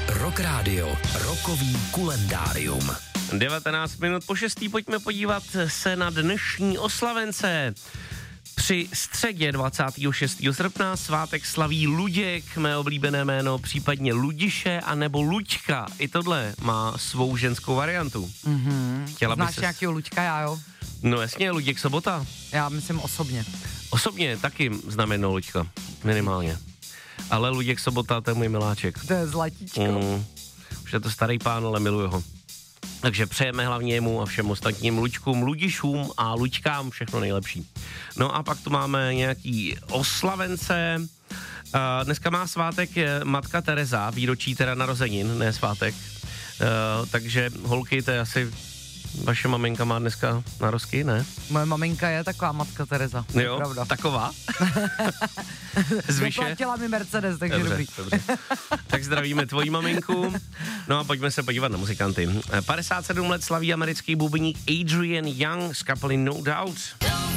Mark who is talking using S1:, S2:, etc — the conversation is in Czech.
S1: Rock Radio, rokový kalendárium.
S2: 19 minut po 6. Pojďme podívat se na dnešní oslavence. Při středě 26. srpna svátek slaví Luděk, mé oblíbené jméno, případně Ludiše, anebo Luďka. I tohle má svou ženskou variantu.
S3: Znáš nějakýho Luďka, já jo?
S2: No jasně, Luděk Sobota.
S3: Já myslím osobně.
S2: Osobně taky znám jednoho Luďka, minimálně. Ale Luděk Sobota, to je můj miláček.
S3: To je zlatíčko.
S2: Už je to starý pán, ale miluju ho. Takže přejeme hlavně jemu a všem ostatním Luďkům, Ludišům a Luďkám všechno nejlepší. No a pak tu máme nějaký oslavence. Dneska má svátek matka Tereza, výročí teda narozenin, ne svátek. Takže holky, to je asi... Vaše maminka má dneska narozky, ne?
S3: Moje maminka je taková matka Tereza.
S2: Jo,
S3: pravda.
S2: taková? Zvyše?
S3: Zaplatila mi Mercedes, takže
S2: dobře,
S3: dobrý.
S2: Dobře. Tak zdravíme tvoji maminku. No a pojďme se podívat na muzikanty. 57 let slaví americký bubeník Adrian Young z kapely No Doubt.